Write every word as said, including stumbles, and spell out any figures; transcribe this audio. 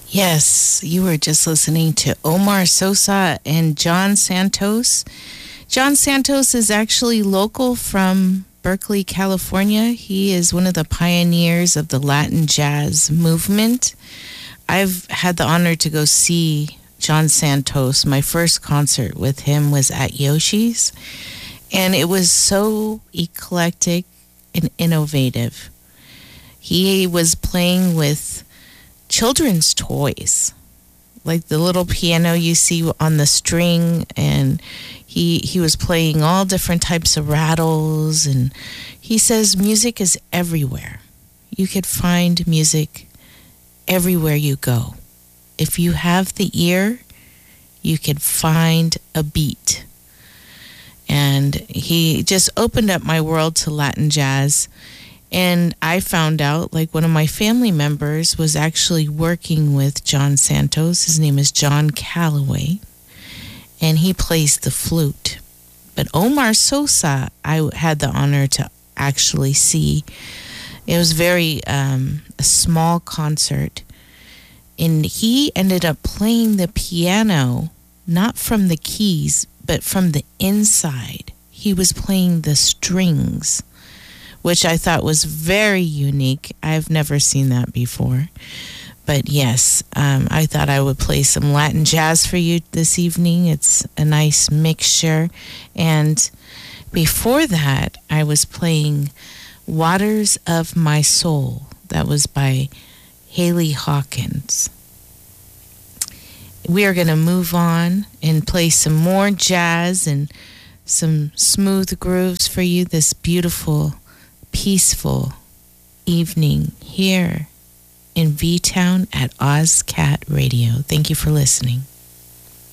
Yes, you were just listening to Omar Sosa and John Santos. John Santos is actually local from Berkeley, California. He is one of the pioneers of the Latin jazz movement. I've had the honor to go see John Santos. My first concert with him was at Yoshi's, and it was so eclectic and innovative. He was playing with children's toys, like the little piano you see on the string, and he he was playing all different types of rattles. And he says music is everywhere. You could find music everywhere you go. If you have the ear, you could find a beat. And he just opened up my world to Latin jazz. And I found out, like, one of my family members was actually working with John Santos. His name is John Calloway, and he plays the flute. But Omar Sosa, I had the honor to actually see. It was very um, a small concert, and he ended up playing the piano, not from the keys, but from the inside. He was playing the strings, which I thought was very unique. I've never seen that before. But yes, um, I thought I would play some Latin jazz for you this evening. It's a nice mixture. And before that, I was playing Waters of My Soul. That was by Haley Hawkins. We are going to move on and play some more jazz and some smooth grooves for you this beautiful, peaceful evening here in V-Town at OzCat Radio. Thank you for listening.